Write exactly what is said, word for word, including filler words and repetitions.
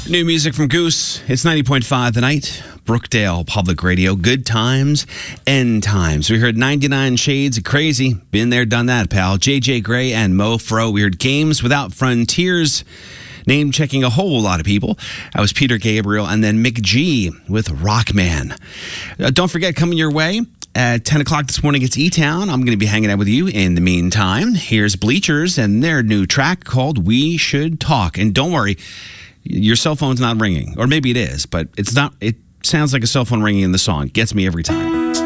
New music from Goose. It's ninety point five The Night. Brookdale Public Radio. Good times, end times. We heard ninety-nine Shades of Crazy. Been there, done that, pal. J J Grey and Mo Fro. We heard Games Without Frontiers. Name checking a whole lot of people. That was Peter Gabriel and then Mick G with Rockman. Uh, don't forget, coming your way at ten o'clock this morning, it's E-Town. I'm going to be hanging out with you in the meantime. Here's Bleachers and their new track called We Should Talk. And don't worry, your cell phone's not ringing. Or maybe it is, but it's not. It sounds like a cell phone ringing in the song. Gets me every time.